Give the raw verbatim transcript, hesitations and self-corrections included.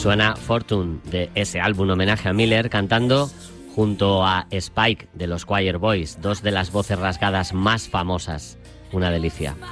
Suena Fortune de ese álbum homenaje a Miller, cantando junto a Spike de los Choir Boys, dos de las voces rasgadas más famosas. Una delicia.